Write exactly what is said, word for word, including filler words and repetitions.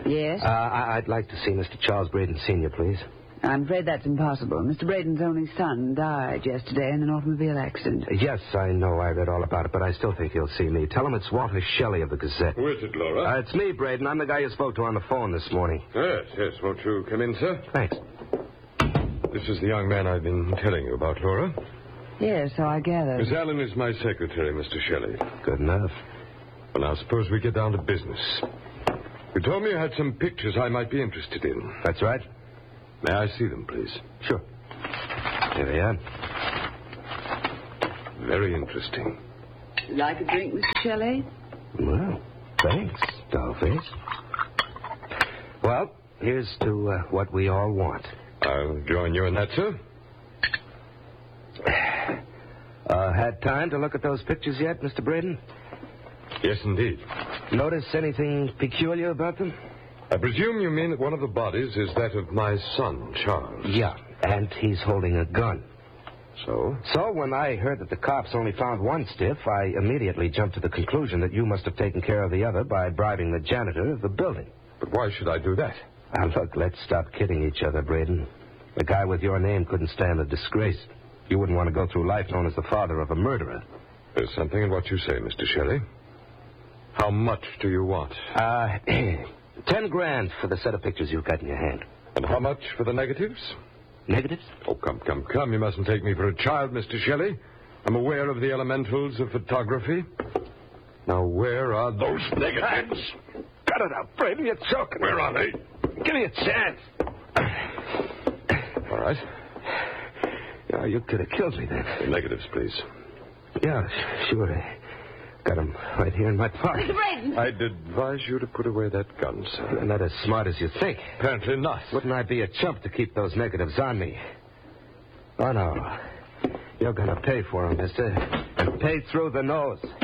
Yes? Uh, I- I'd like to see Mister Charles Braden Senior, please. I'm afraid that's impossible. Mister Braden's only son died yesterday in an automobile accident. Yes, I know. I read all about it, but I still think he'll see me. Tell him it's Walter Shelley of the Gazette. Who is it, Laura? Uh, it's me, Braden. I'm the guy you spoke to on the phone this morning. Yes, yes. Won't you come in, sir? Thanks. This is the young man I've been telling you about, Laura. Yes, so I gather. Miss Allen is my secretary, Mister Shelley. Good enough. Well, now, suppose we get down to business. You told me you had some pictures I might be interested in. That's right. May I see them, please? Sure. Here they are. Very interesting. Like a drink, Mister Shelley? Well, thanks, dollface. Well, here's to uh, what we all want. I'll join you in that, sir. Uh, had time to look at those pictures yet, Mister Braden? Yes, indeed. Notice anything peculiar about them? I presume you mean that one of the bodies is that of my son, Charles. Yeah, and he's holding a gun. So? So when I heard that the cops only found one stiff, I immediately jumped to the conclusion that you must have taken care of the other by bribing the janitor of the building. But why should I do that? Now, look, let's stop kidding each other, Braden. The guy with your name couldn't stand the disgrace. You wouldn't want to go through life known as the father of a murderer. There's something in what you say, Mister Shelley. How much do you want? Uh, ten grand for the set of pictures you've got in your hand. And how much for the negatives? Negatives? Oh, come, come, come. You mustn't take me for a child, Mister Shelley. I'm aware of the elementals of photography. Now, where are those negatives? Cut it out, Braden. You're choking. Where are they? Give me a chance. All right. Oh, you could have killed me then. The negatives, please. Yeah, sure. I got them right here in my pocket. Mister Braden! I'd advise you to put away that gun, sir. You're not as smart as you think. Apparently not. Wouldn't I be a chump to keep those negatives on me? Oh, no. You're going to pay for them, mister. And pay through the nose.